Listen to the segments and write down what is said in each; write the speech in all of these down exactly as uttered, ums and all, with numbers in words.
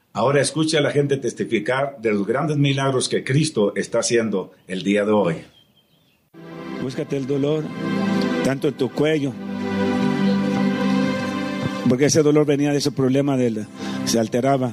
Ahora escuche a la gente testificar de los grandes milagros que Cristo está haciendo el día de hoy. Búscate el dolor, tanto en tu cuello, porque ese dolor venía de ese problema, del, se alteraba.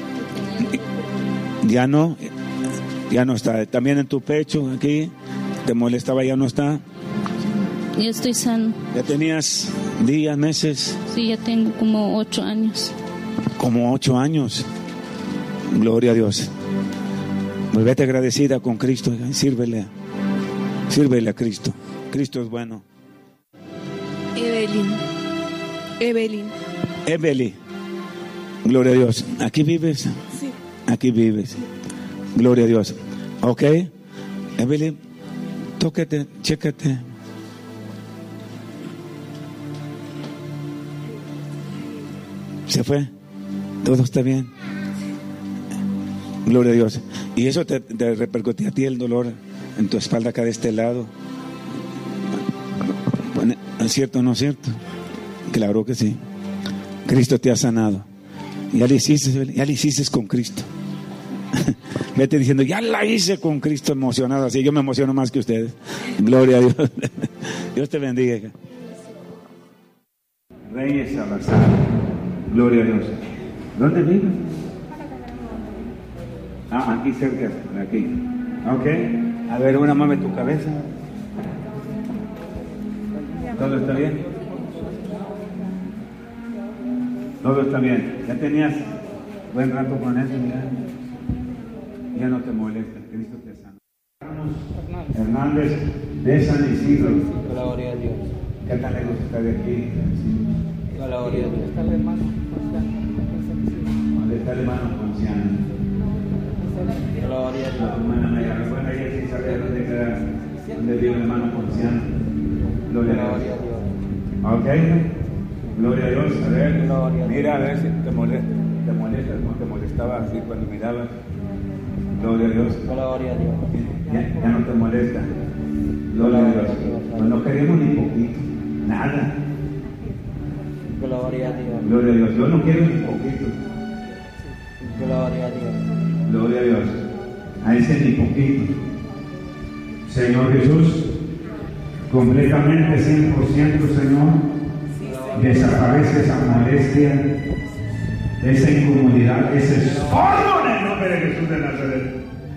Ya no, ya no está. También en tu pecho, aquí, te molestaba, ya no está. Yo estoy sano. ¿Ya tenías días, meses? Sí, ya tengo como ocho años. Como ocho años. Gloria a Dios. Volvete agradecida con Cristo. Sírvele. Sírvele a Cristo. Cristo es bueno. Evelyn. Evelyn. Evelyn. Gloria a Dios. ¿Aquí vives? Sí. Aquí vives. Gloria a Dios. Ok. Evelyn, tócate, chécate. ¿Se fue? ¿Todo está bien? Gloria a Dios. ¿Y eso te, te repercutía a ti el dolor en tu espalda acá de este lado? ¿Es cierto o no es cierto? Claro que sí. Cristo te ha sanado. Ya le hiciste, ya le hiciste con Cristo. Vete diciendo, ya la hice con Cristo, emocionado así. Yo me emociono más que ustedes. Gloria a Dios. Dios te bendiga. Reyes Salazar. Gloria a Dios. ¿Dónde vives? Ah, aquí cerca, aquí. Ok. A ver, una mueve tu cabeza. ¿Todo está bien? Todo está bien. ¿Ya tenías buen rato con eso? Ya, ya no te molesta. Cristo te sana. Hernández de San Isidro. Gloria a Dios. ¿Qué tan lejos está de aquí? Gloria a Dios. Está el hermano Ponciano. ¿Dónde está el hermano Ponciano? Gloria a Dios. La hermana María. Bueno, ella sí sabe dónde queda, dónde vive el hermano Ponciano. Gloria a Dios. Ok. Gloria a Dios. A ver. Gloria a Dios. Mira a ver si te molesta. Te molesta como te molestaba así cuando mirabas. Gloria a Dios. Gloria a Dios. Ya, ya no te molesta. Gloria a Dios. Pues no queremos ni poquito. Nada. Gloria a Dios. Gloria a Dios. Yo no quiero ni poquito. Gloria a Dios. Gloria a Dios. A ese ni poquito. Señor Jesús, completamente cien por ciento, Señor, desaparece esa molestia, esa incomodidad, ese estorbo en el nombre de Jesús de Nazaret.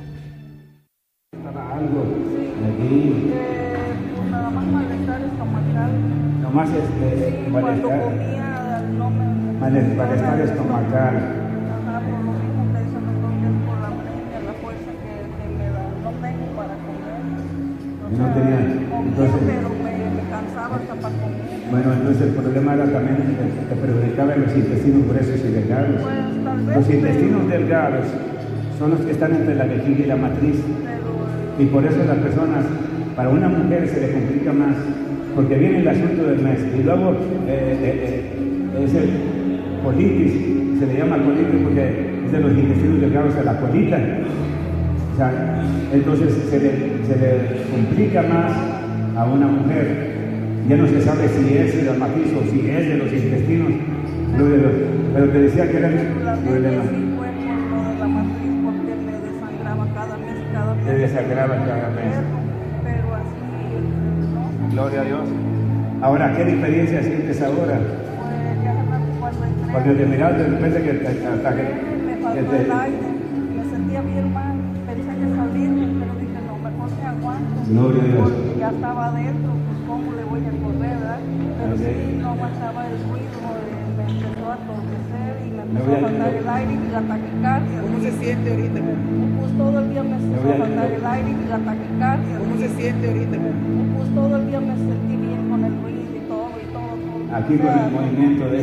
Estaba algo aquí. Nada más malestar estomacal. Nomás este, Sí, cuando malestar, comía no me... malestar, malestar estomacal. Ajá, por lo mismo que dice el doctor, que es por la anemia, la fuerza que, que me da. No tengo para comer. O Y no sea, tenía, comía, entonces- pero me, me cansaba hasta para comer. Bueno, entonces el problema era también que te perjudicaba los intestinos gruesos y delgados. Pues tal vez... Los intestinos delgados son los que están entre la vejiga y la matriz. Pero, Y por eso las personas, para una mujer se le complica más, porque viene el asunto del mes. Y luego eh, eh, eh, es el colitis, se le llama colitis porque es de los intestinos delgados a la colita. O sea, entonces se le, se le complica más a una mujer. Ya no se sabe si es de la matriz o si es de los intestinos. Pero te decía que era el la problema. anemia sí fue por lo de la matriz, porque me desangraba cada mes, cada mes. Te desangraba cada mes. Pero, pero así, no. Gloria a Dios. Ahora, ¿qué diferencia sientes ahora? Pues ya cuando entré... Cuando te miras de repente que te, hasta que, Me que faltó te- el aire, me sentía bien mal, pensé que salirme, pero dije, no, mejor me aguanto. Gloria a Dios. Porque ya estaba adentro, pues cómo le voy a correr, ¿verdad? Pero Ok. sí, no aguantaba el ruido, eh, me empezó a entorpecer y me empezó voy a a- faltar el aire y la taquicardia. ¿Cómo se siente ahorita? Pues todo el día me empezó voy a- a faltar el aire y la taquicardia. ¿Cómo se siente ahorita? Pues todo el día me sentí bien con el ruido y todo, y todo. todo. aquí O con sea, el movimiento de